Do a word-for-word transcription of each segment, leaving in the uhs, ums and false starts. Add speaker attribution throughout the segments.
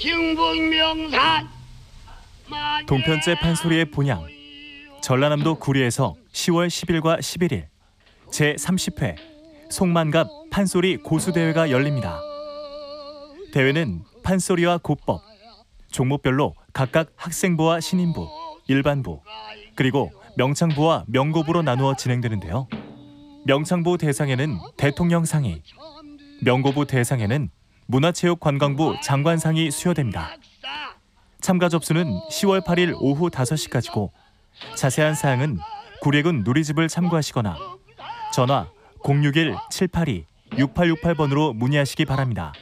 Speaker 1: 경북명산
Speaker 2: 동편제 판소리의 본향, 전라남도 구리에서 시월 십일과 십일일 제삼십 회 송만갑 판소리 고수대회가 열립니다. 대회는 판소리와 고법, 종목별로 각각 학생부와 신인부, 일반부, 그리고 명창부와 명고부로 나누어 진행되는데요. 명창부 대상에는 대통령상이, 명고부 대상에는 문화체육관광부 장관상이 수여됩니다. 참가 접수는 시월 팔일 오후 다섯 시까지고 자세한 사항은 구례군 누리집을 참고하시거나 전화 공육일 칠팔이 육팔육팔 번으로 문의하시기 바랍니다.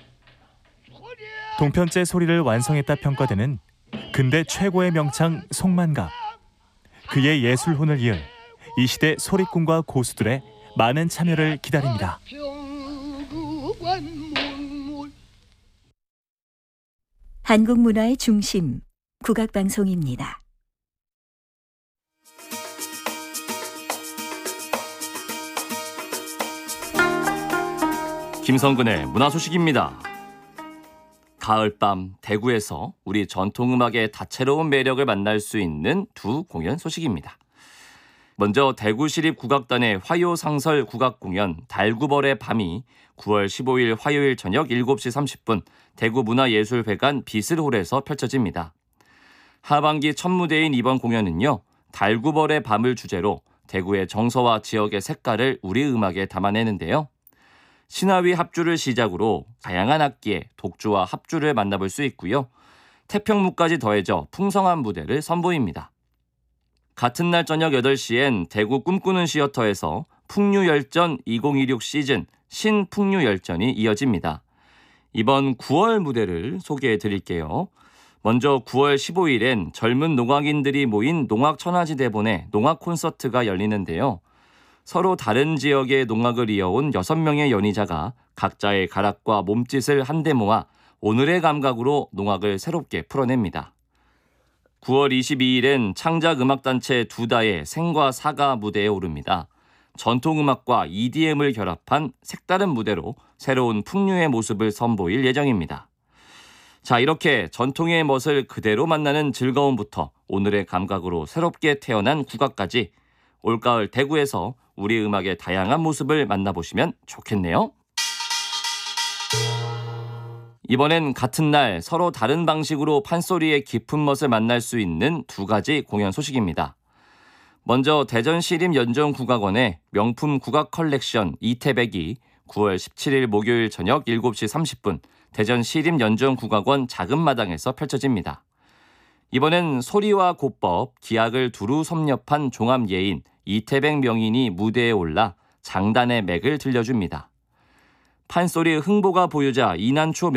Speaker 2: 동편제 소리를 완성했다 평가되는 근대 최고의 명창 송만갑, 그의 예술혼을 이을 이 시대 소리꾼과 고수들의 많은 참여를 기다립니다.
Speaker 3: 한국 문화의 중심, 국악방송입니다.
Speaker 4: 김성근의 문화소식입니다. 가을밤 대구에서 우리 전통음악의 다채로운 매력을 만날 수 있는 두 공연 소식입니다. 먼저 대구시립국악단의 화요상설 국악공연 달구벌의 밤이 구월 십오일 화요일 저녁 일곱 시 삼십 분 대구문화예술회관 비슬홀에서 펼쳐집니다. 하반기 첫 무대인 이번 공연은요, 달구벌의 밤을 주제로 대구의 정서와 지역의 색깔을 우리 음악에 담아내는데요. 신화위 합주를 시작으로 다양한 악기의 독주와 합주를 만나볼 수 있고요. 태평무까지 더해져 풍성한 무대를 선보입니다. 같은 날 저녁 여덟 시엔 대구 꿈꾸는 시어터에서 풍류열전 이천이십육 시즌 신풍류열전이 이어집니다. 이번 구월 무대를 소개해 드릴게요. 먼저 구월 십오일엔 젊은 농악인들이 모인 농악천하지대본의 농악 콘서트가 열리는데요. 서로 다른 지역의 농악을 이어온 여섯 명의 연희자가 각자의 가락과 몸짓을 한데 모아 오늘의 감각으로 농악을 새롭게 풀어냅니다. 구월 이십이일엔 창작음악단체 두다의 생과 사가 무대에 오릅니다. 전통음악과 이디엠을 결합한 색다른 무대로 새로운 풍류의 모습을 선보일 예정입니다. 자, 이렇게 전통의 멋을 그대로 만나는 즐거움부터 오늘의 감각으로 새롭게 태어난 국악까지 올가을 대구에서 우리 음악의 다양한 모습을 만나보시면 좋겠네요. 이번엔 같은 날 서로 다른 방식으로 판소리의 깊은 멋을 만날 수 있는 두 가지 공연 소식입니다. 먼저 대전시립연정국악원의 명품 국악 컬렉션 이태백이 구월 십칠일 목요일 저녁 일곱 시 삼십 분 대전시립연정국악원 작은마당에서 펼쳐집니다. 이번엔 소리와 고법, 기악을 두루 섭렵한 종합예인 이태백 명인이 무대에 올라 장단의 맥을 들려줍니다. 판소리 흥보가 보유자 이난초